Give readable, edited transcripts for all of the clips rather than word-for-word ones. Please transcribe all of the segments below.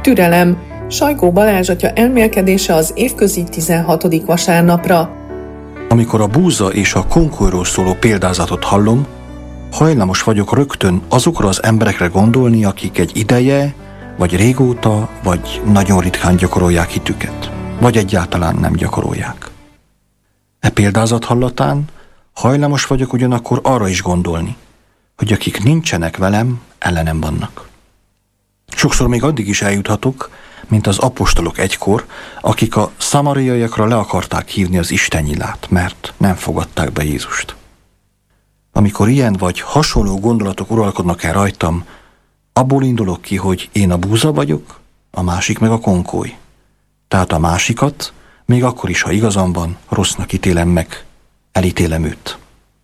Türelem. Sajkó Balázs atya elmélkedése az évközi 16. vasárnapra. Amikor a búza és a konkolyról szóló példázatot hallom, hajlamos vagyok rögtön azokra az emberekre gondolni, akik egy ideje, vagy régóta, vagy nagyon ritkán gyakorolják hitüket, vagy egyáltalán nem gyakorolják. E példázat hallatán hajlamos vagyok ugyanakkor arra is gondolni, hogy akik nincsenek velem, ellenem vannak. Sokszor még addig is eljuthatok, mint az apostolok egykor, akik a szamariaiakra le akarták hívni az istennyilát, mert nem fogadták be Jézust. Amikor ilyen vagy hasonló gondolatok uralkodnak el rajtam, abból indulok ki, hogy én a búza vagyok, a másik meg a konkoly. Tehát a másikat, még akkor is, ha igazam van, rossznak ítélem meg, elítélem őt.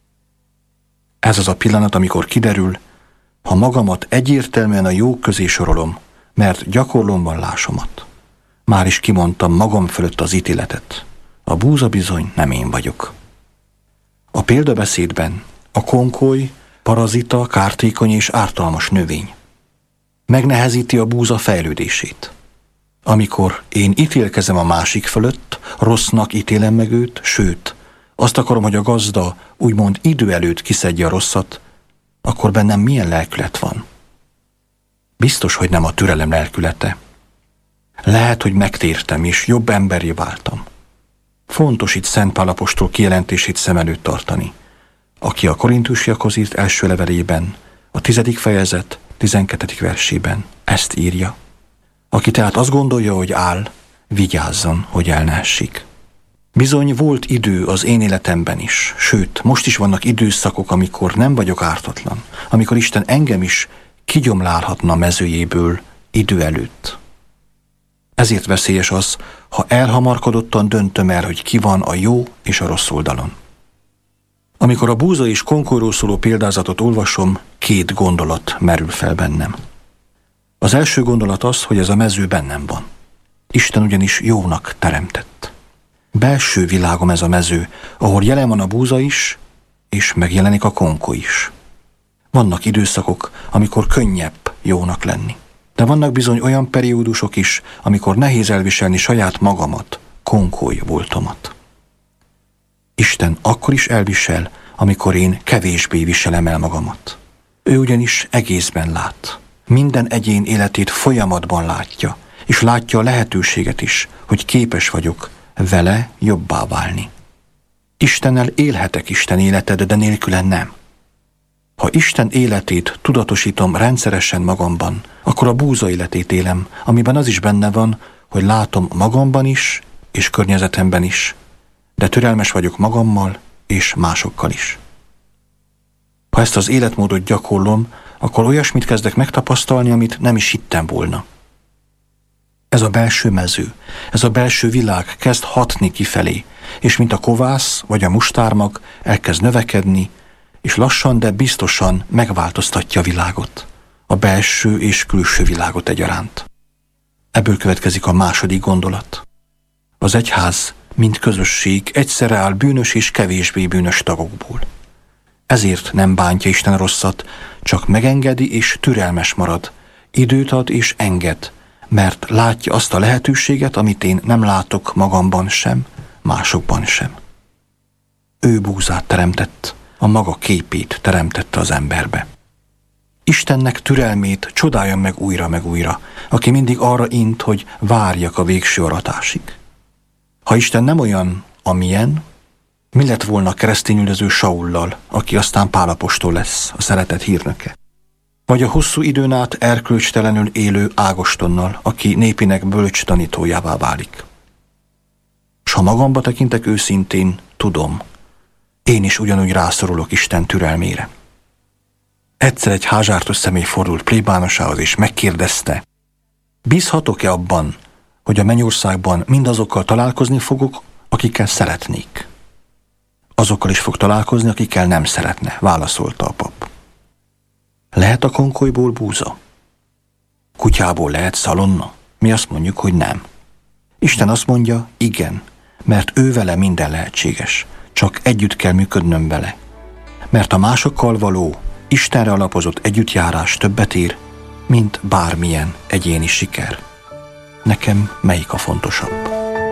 Ez az a pillanat, amikor kiderül, ha magamat egyértelműen a jók közé sorolom, mert gyakorlom vallásomat. Már is kimondtam magam fölött az ítéletet. A búza bizony nem én vagyok. A példabeszédben a konkoly parazita, kártékony és ártalmas növény. Megnehezíti a búza fejlődését. Amikor én ítélkezem a másik fölött, rossznak ítélem meg őt, sőt, azt akarom, hogy a gazda úgymond idő előtt kiszedje a rosszat, akkor bennem milyen lelkület van? Biztos, hogy nem a türelem lelkülete. Lehet, hogy megtértem és jobb emberré váltam. Fontos itt Szent Pál apostol kijelentését szem előtt tartani, aki a Korintusiakhoz írt első levelében, a 10. fejezet 12. versében ezt írja. Aki tehát azt gondolja, hogy áll, vigyázzon, hogy el ne essék. Bizony volt idő az én életemben is, sőt, most is vannak időszakok, amikor nem vagyok ártatlan, amikor Isten engem is kigyomlálhatna mezőjéből idő előtt. Ezért veszélyes az, ha elhamarkodottan döntöm el, hogy ki van a jó és a rossz oldalon. Amikor a búza és konkolyról szóló példázatot olvasom, 2 gondolat merül fel bennem. Az első gondolat az, hogy ez a mező bennem van. Isten ugyanis jónak teremtett. Belső világom ez a mező, ahol jelen van a búza is, és megjelenik a konkoly is. Vannak időszakok, amikor könnyebb jónak lenni. De vannak bizony olyan periódusok is, amikor nehéz elviselni saját magamat, konkoly voltomat. Isten akkor is elvisel, amikor én kevésbé viselem el magamat. Ő ugyanis egészben lát. Minden egyén életét folyamatban látja, és látja a lehetőséget is, hogy képes vagyok vele jobbá válni. Istennel élhetek Isten életed, de nélküle nem. Ha Isten életét tudatosítom rendszeresen magamban, akkor a búza életét élem, amiben az is benne van, hogy látom magamban is, és környezetemben is, de türelmes vagyok magammal és másokkal is. Ha ezt az életmódot gyakorlom, akkor olyasmit kezdek megtapasztalni, amit nem is hittem volna. Ez a belső mező, ez a belső világ kezd hatni kifelé, és mint a kovász vagy a mustármag elkezd növekedni, és lassan, de biztosan megváltoztatja a világot, a belső és külső világot egyaránt. Ebből következik a második gondolat. Az egyház, mint közösség egyszerre áll bűnös és kevésbé bűnös tagokból. Ezért nem bántja Isten rosszat, csak megengedi és türelmes marad, időt ad és enged, mert látja azt a lehetőséget, amit én nem látok magamban sem, másokban sem. Ő búzát teremtett, a maga képét teremtette az emberbe. Istennek türelmét csodálja meg újra, aki mindig arra int, hogy várjak a végső aratásig. Ha Isten nem olyan, amilyen, mi lett volna keresztényüldöző Saullal, aki aztán Pál apostol lesz, a szeretet hírnöke? Vagy a hosszú időn át erkölcstelenül élő Ágostonnal, aki népének bölcs tanítójává válik? S ha magamba tekintek őszintén, tudom, én is ugyanúgy rászorulok Isten türelmére. Egyszer egy házsártos személy fordult plébánosához és megkérdezte, bízhatok-e abban, hogy a mennyországban mindazokkal találkozni fogok, akikkel szeretnék? Azokkal is fog találkozni, akikkel nem szeretne, válaszolta a pap. Lehet a konkolyból búza? Kutyából lehet szalonna? Mi azt mondjuk, hogy nem. Isten azt mondja, igen, mert ő vele minden lehetséges, csak együtt kell működnöm vele. Mert a másokkal való, Istenre alapozott együttjárás többet ér, mint bármilyen egyéni siker. Nekem melyik a fontosabb?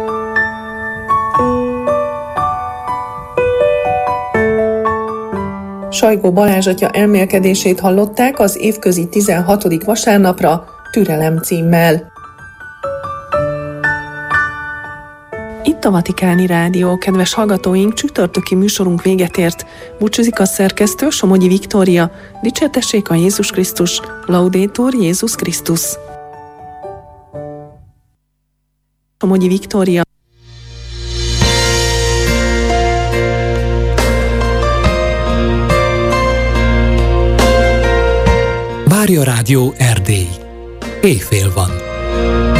Sajgó Balázs atya elmélkedését hallották az évközi 16. vasárnapra Türelem címmel. Itt a Vatikáni Rádió, kedves hallgatóink, csütörtöki műsorunk véget ért. Búcsúzik a szerkesztő, Somogyi Viktória. Dicsértessék a Jézus Krisztus, Laudetur Jézus Krisztus. Somogyi Viktória. Várja Rádió Erdély. Éjfél van.